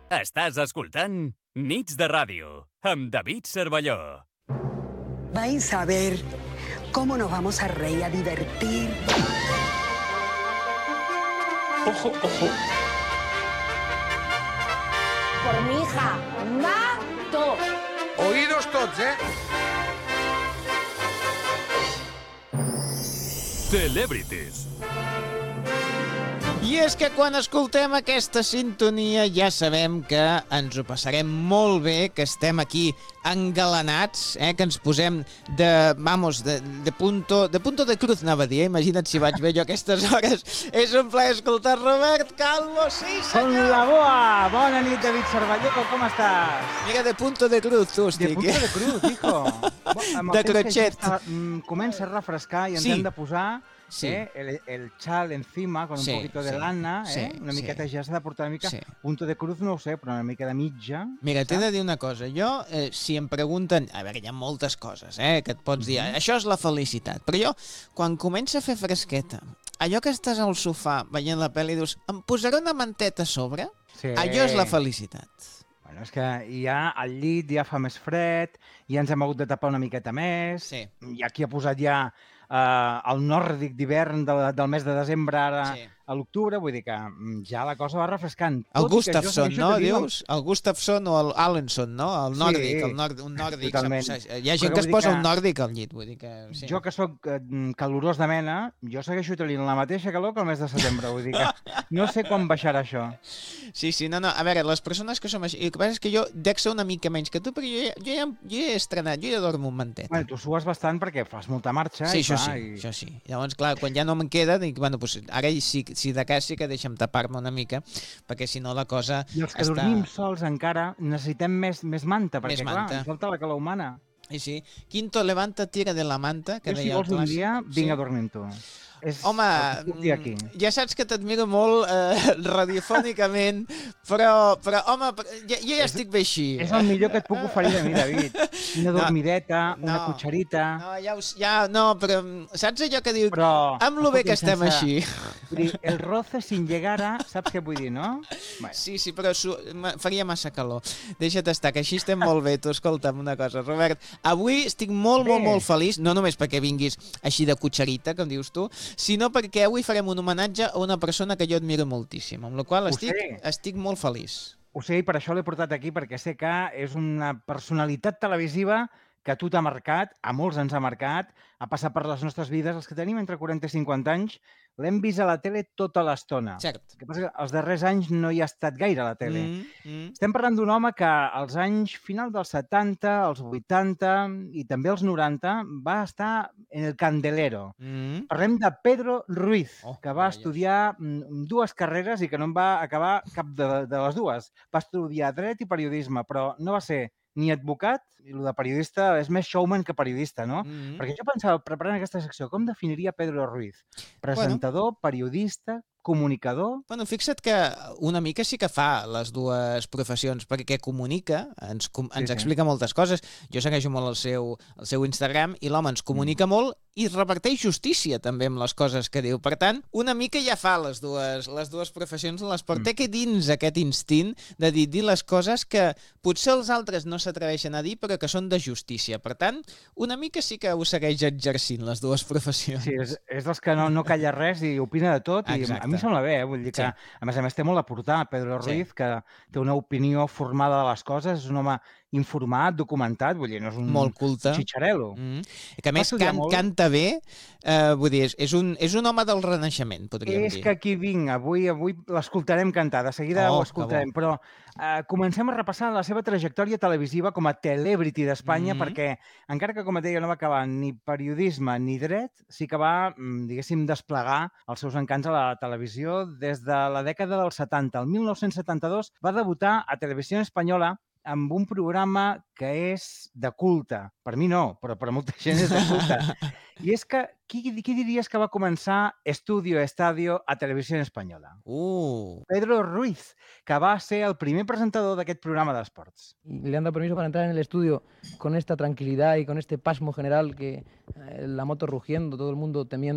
Estàs escoltant Nits de Ràdio amb David Cervelló. Vais a ver cómo nos vamos a reír, a divertir. Ojo, ojo. Por mi hija, mato. Oídos tots, Celebrities. I és que quan escoltem aquesta sintonia ja sabem que ens ho passarem molt bé, que estem aquí engalanats, que ens posem de punto de cruz, anava a dir, imagina't si vaig bé jo a aquestes hores. És un plaer escoltar Robert Calvo, sí senyor! Con la boa! Bona nit, David Cervelló, com estàs? Mira, de punto de cruz, tu estic. De punto de cruz, hijo. De crochet. Comença a refrescar i ens hem de posar el xal encima, con un poquito de lana, una miqueta ja s'ha de portar una mica, punto de cruz no ho sé, però una mica de mitja. Mira, t'he de dir una cosa, jo, si em pregunten, a veure, hi ha moltes coses, que et pots dir, això és la felicitat, però jo, quan comença a fer fresqueta, allò que estàs al sofà veient la pel·li i dius, em posaré una manteta a sobre? Sí. Allò és la felicitat. Bueno, és que ja al llit ja fa més fred, ja ens hem hagut de tapar una miqueta més, i aquí ha posat ja el nòrdic d'hivern del mes de desembre ara a l'octubre, vull dir que ja la cosa va refrescant. El Gustafsson, no, dius? El Gustafsson o l'Allenson, no? El nòrdic, un nòrdic. Hi ha gent que es posa un nòrdic al llit, vull dir que... Jo que sóc calorós de mena, jo segueixo tenint la mateixa calor que el mes de setembre, vull dir que no sé quan baixarà això. Sí, no, a veure, les persones que som així, el que passa és que jo dec ser una mica menys que tu, perquè jo ja he estrenat, jo ja dormo un mantet. Bueno, tu sues bastant perquè fas molta marxa. Sí, això sí. Llavors, clar, quan ja no me'n queda, dic, bueno, doncs ara si de cas sí que deixa'm tapar-me una mica, perquè si no la cosa I els que dormim sols encara necessitem més manta, perquè clar, ens falta la calor humana. Sí. Quinto, levanta, tira de la manta, que deia el clàssic. Si vols un dia, vinc a dormir amb tu. Home, ja saps que t'admiro molt radiofònicament, però home, jo ja estic bé així. És el millor que et puc oferir de mi, David. Una dormideta, una cotxerita... No, però saps allò que diu, amb lo bé que estem així? Vull dir, el roce sin llegar a... Saps què vull dir, no? Sí, però faria massa calor. Deixa't estar, que així estem molt bé. Tu, escolta'm una cosa, Robert. Avui estic molt feliç, no només perquè vinguis així de cotxerita, com dius tu, sinó perquè avui farem un homenatge a una persona que jo admiro moltíssim, amb la qual estic molt feliç. Ho sé, i per això l'he portat aquí, perquè sé que és una personalitat televisiva que a tu t'ha marcat, a molts ens ha marcat, ha passat per les nostres vides, els que tenim entre 40 i 50 anys, l'hem vist a la tele tota l'estona. Cert. El que passa que els darrers anys no hi ha estat gaire a la tele. Estem parlant d'un home que als anys final dels 70, als 80 i també als 90 va estar en el candelero. Parlem de Pedro Ruiz, que va estudiar dues carreres i que no en va acabar cap de les dues. Va estudiar dret i periodisme, però no va ser ni advocat, i el de periodista és més showman que periodista, no? Perquè jo pensava, preparant aquesta secció, com definiria Pedro Ruiz? Presentador, periodista, comunicador... Bueno, fixa't que una mica sí que fa les dues professions, perquè comunica, ens explica moltes coses. Jo segueixo molt el seu Instagram i l'home ens comunica molt i reparteix justícia també amb les coses que diu. Per tant, una mica ja fa les dues professions, les porta aquí dins aquest instint de dir les coses que potser els altres no s'atreveixen a dir, però que són de justícia. Per tant, una mica sí que ho segueix exercint, les dues professions. Sí, és dels que no calla res i opina de tot, i a mi em sembla bé, vull dir que, a més, té molt a portar Pedro Ruiz, que té una opinió formada de les coses, és un home informat, documentat, vull dir, no és un molt culte, xitxarelo. Que a més canta bé, vull dir, és un home del Renaixement, podríem dir. És que aquí vinc, avui l'escoltarem cantar, de seguida ho escoltarem, però comencem a repassar la seva trajectòria televisiva com a celebrity d'Espanya, perquè encara que, com et deia, no va acabar ni periodisme ni dret, sí que va, diguéssim, desplegar els seus encants a la televisió des de la dècada dels 70. El 1972 va debutar a Televisió Espanyola amb un programa que és de culte. Per mi no, però per molta gent és de culte. I és que, qui diries que va començar Estudio Estadio a Televisió Espanyola? Pedro Ruiz, que va ser el primer presentador d'aquest programa d'esports. Le han dado permiso para entrar en el estudio con esta tranquilidad y con este pasmo general que la moto rugiendo, todo el mundo temiendo